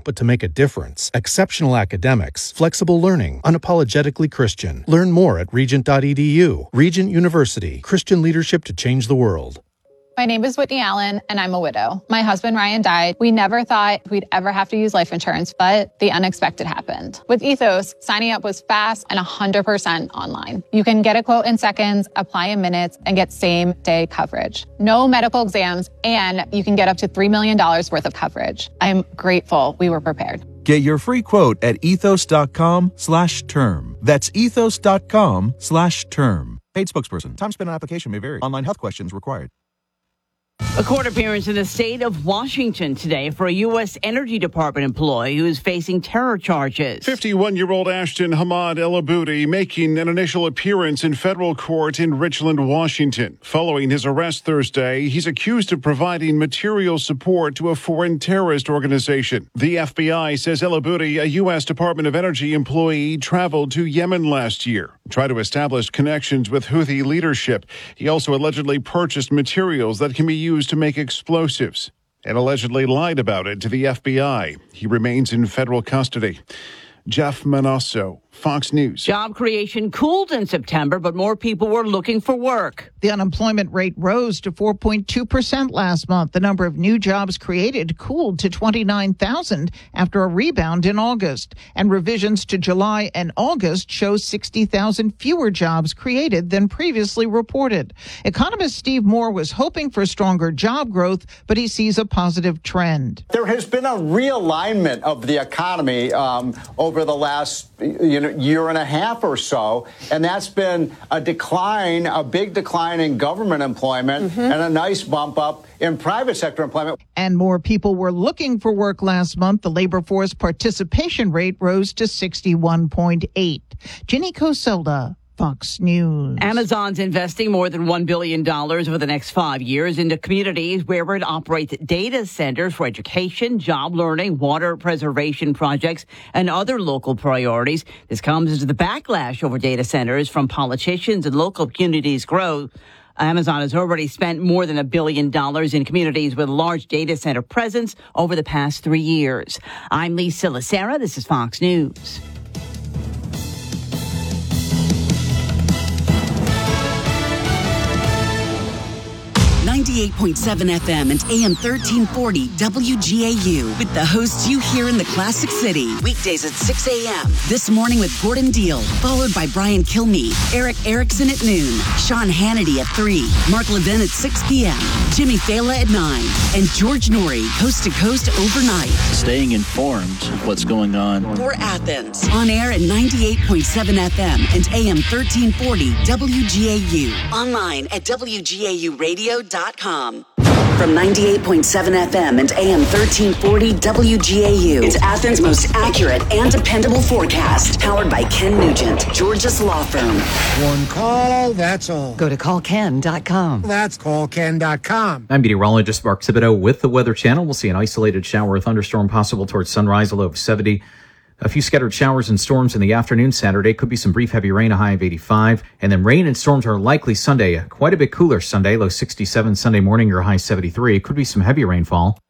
but to make a difference. Exceptional academics, flexible learning, unapologetically Christian. Learn more at regent.edu. Regent University, Christian leadership to change the world. My name is Whitney Allen, and I'm a widow. My husband, Ryan, died. We never thought we'd ever have to use life insurance, but the unexpected happened. With Ethos, signing up was fast and 100% online. You can get a quote in seconds, apply in minutes, and get same-day coverage. No medical exams, and you can get up to $3 million worth of coverage. I'm grateful we were prepared. Get your free quote at ethos.com/term. That's ethos.com/term. Paid spokesperson. Time spent on application may vary. Online health questions required. A court appearance in the state of Washington today for a U.S. Energy Department employee who is facing terror charges. 51-year-old Ashton Hamad El Aboudi making an initial appearance in federal court in Richland, Washington. Following his arrest Thursday, he's accused of providing material support to a foreign terrorist organization. The FBI says El Aboudi, a U.S. Department of Energy employee, traveled to Yemen last year, tried to establish connections with Houthi leadership. He also allegedly purchased materials that can be used to make explosives and allegedly lied about it to the FBI. He remains in federal custody. Jeff Manasso, Fox News. Job creation cooled in September, but more people were looking for work. The unemployment rate rose to 4.2% last month. The number of new jobs created cooled to 29,000 after a rebound in August. And revisions to July and August show 60,000 fewer jobs created than previously reported. Economist Steve Moore was hoping for stronger job growth, but he sees a positive trend. There has been a realignment of the economy over the last year and a half or so, and that's been a decline, a big decline in government employment and a nice bump up in private sector employment. And more people were looking for work last month. The labor force participation rate rose to 61.8. Ginny Coselda, Fox News. Amazon's investing more than $1 billion over the next 5 years into communities where it operates data centers for education, job learning, water preservation projects, and other local priorities. This comes as the backlash over data centers from politicians and local communities grow. Amazon has already spent more than $1 billion in communities with large data center presence over the past 3 years. I'm Lisa Lacera. This is Fox News. 98.7 FM and AM 1340 WGAU with the hosts you hear in the Classic City. Weekdays at 6 a.m. This morning with Gordon Deal, followed by Brian Kilmeade, Eric Erickson at noon, Sean Hannity at 3, Mark Levin at 6 p.m., Jimmy Fela at 9, and George Norrie, coast to coast overnight. Staying informed of what's going on. For Athens, on air at 98.7 FM and AM 1340 WGAU. Online at WGAUradio.com. From 98.7 FM and AM 1340 WGAU. It's Athens' most accurate and dependable forecast. Powered by Ken Nugent, George's law firm. One call, that's all. Go to callken.com. That's callken.com. I'm meteorologist Mark Thibodeau with the Weather Channel. We'll see an isolated shower or thunderstorm possible towards sunrise, a low of 70. A few scattered showers and storms in the afternoon Saturday. Could be some brief heavy rain, a high of 85. And then rain and storms are likely Sunday. Quite a bit cooler Sunday, low 67. Sunday morning, your high 73. Could be some heavy rainfall.